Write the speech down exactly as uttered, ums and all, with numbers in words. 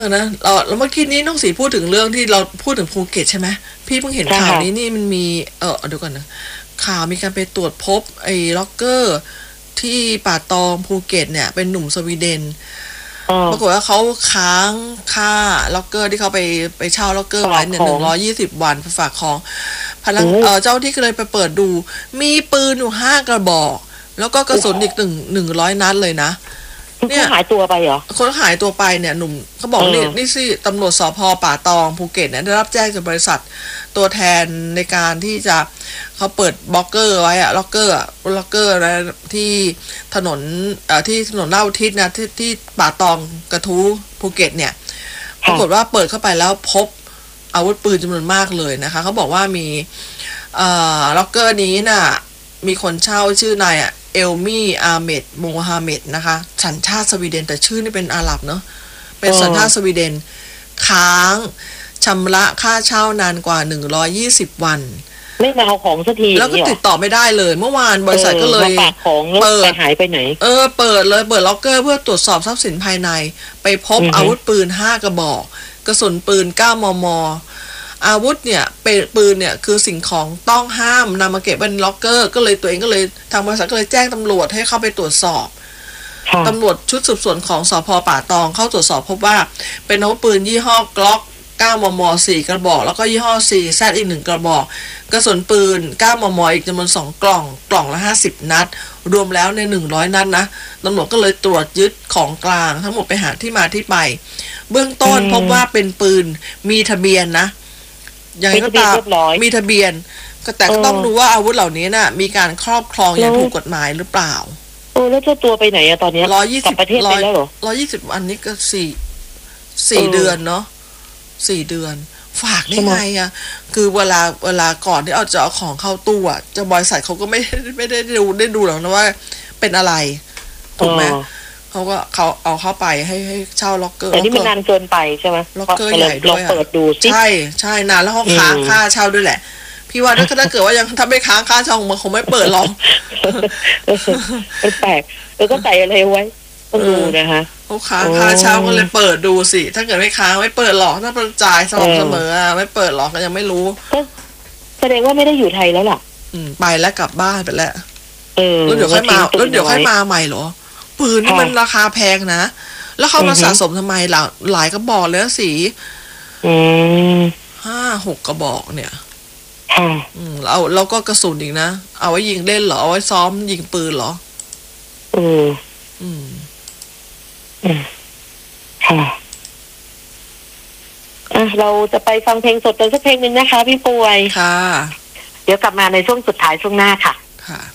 นะเราแล้วเมื่อกี้นี้น้องศรีพูดถึงเรื่องที่เราพูดถึงภูเก็ตใช่ไหมพี่เพิ่งเห็นข่าวนี้นี่มันมีเออเดี๋ยวก่อนนะข่าวมีการไปตรวจพบไอ้ล็อกเกอร์ที่ป่าตองภูเก็ตเนี่ยเป็นหนุ่มสวีเดนปรากฏว่าเขาค้างค่าล็อกเกอร์ที่เขาไปไปเช่าล็อกเกอร์ไว้เนี่ยหนึ่งร้อยยี่สิบวันไปฝากของพนักเออเจ้าที่ก็เลยไปเปิดดูมีปืนอยู่ห้ากระบอกแล้วก็กระสุนอีกหนึ่งหนึ่งร้อยนัดเลยนะเนี่ยหายตัวไปเหรอคนหายตัวไปเนี่ยหนุ่มเขาบอกนี่นี่สิตำรวจสภ.ป่าตองภูเก็ตเนี่ยได้รับแจ้งจากบริษัทตัวแทนในการที่จะเขาเปิดบล็อกเกอร์ไว้อะล็อกเกอร์ล็อกเกอร์นะที่ถนนเอ่อที่ถนนลาดอุทิศนะที่ที่ป่าตองกระทู้ภูเก็ตเนี่ยปรากฏว่าเปิดเข้าไปแล้วพบอาวุธปืนจำนวนมากเลยนะคะเขาบอกว่ามีเอ่อล็อกเกอร์นี้น่ะมีคนเช่าชื่อนายอะเอลมี่อาเมดโมฮาเมดนะคะสัญชาติสวีเดนแต่ชื่อนี่เป็นอาหรับเนาะเป็นสัญชาติสวีเดนค้างชำระค่าเช่านานกว่าหนึ่งร้อยยี่สิบวันไม่มาเอาของสักทีแล้วก็ติดต่อไม่ได้เลยเมื่อวานบริษัทก็เลยฝากของแล้วไปหายไปไหนเออเปิดเลยเปิดล็อกเกอร์เพื่อตรวจสอบทรัพย์สินภายในไปพบอาวุธปืนห้ากระบอกกระสุนปืนเก้ามมอาวุธเนี่ยเป็นปืนเนี่ยคือสิ่งของต้องห้ามนำมาเก็บไว้ในล็อกเกอร์ก็เลยตัวเองก็เลยทางบริษัทก็เลยแจ้งตำรวจให้เข้าไปตรวจสอบตำรวจชุดสืบสวนของสภ.ป่าตองเข้าตรวจสอบพบว่าเป็นอาวุธปืนยี่ห้อกล็อกเก้ามมสี่กระบอกแล้วก็ยี่ห้อ ซี แซด อีกหนึ่งกระบอกกระสุนปืนเก้ามมอีกจำนวนสองกล่องกล่องละห้าสิบนัดรวมแล้วในหนึ่งร้อยนัดนะตำรวจก็เลยตรวจยึดของกลางทั้งหมดไปหาที่มาที่ไปเบื้องต้นพบว่าเป็นปืนมีทะเบียนนะอย่างไรก็ตามมีทะเบียนก็แต่ก็ต้องดูว่าอาวุธเหล่านี้น่ะมีการครอบครองอย่างถูกกฎหมายหรือเปล่าโอ้แล้วเจ้าตัวไปไหนอะตอนนี้ร้อยยี่สิบประเทศไปแล้วเหรอร้อยยี่สิบวันนี้ก็สี่สี่เดือนเนาะสี่เดือนฝากได้ไงอะคือเวลาเวลาก่อนที่เอาจะเอาของเข้าตู้อะจะบริษัทเขาก็ไม่ไม่ได้ดูได้ดูหรอกนะว่าเป็นอะไรถูกไหมเขาก็เขาเอาเข้าไปให้ให้เช่าล็อกเกอร์แต่นี่มันนานเกินไปใช่ไหมล็อกเกอร์ใหญ่ด้วยเปิดดูใช่ใช่นานแล้วเขาค้างค่าเช่าด้วยแหละพี่ว่าถ้าเกิดว่ายังทำไม่ค้างค่าเช่ามันคงไม่เปิดหรอกแปลกแล้วก็ใส่อะไรไว้ต้องดูนะคะเขาค้างค่าเช่าก็เลยเปิดดูสิถ้าเกิดไม่ค้างไม่เปิดหรอกถ้าจ่ายสม่ำเสมออ่ะไม่เปิดหรอกก็ยังไม่รู้แสดงว่าไม่ได้อยู่ไทยแล้วล่ะอืมไปแล้วกลับบ้านไปแล้วเออแล้วเดี๋ยวค่อยมาแล้วเดี๋ยวค่อยมาใหม่เหรอปืนนี่มันราคาแพงนะแล้วเขามาสะสมทำไมหลายหลายกระบอกเลยสีอืมห้าหกกระบอกเนี่ยอืมเราเราก็กระสุนอีกนะเอาไว้ยิงเล่นเหรอเอาไว้ซ้อมยิงปืนเหรออืมอืมอืมค่ะอ่ะเราจะไปฟังเพลงสดกันสักเพลงหนึ่งนะคะพี่ป่วยค่ะเดี๋ยวกลับมาในช่วงสุดท้ายช่วงหน้าค่ะค่ะ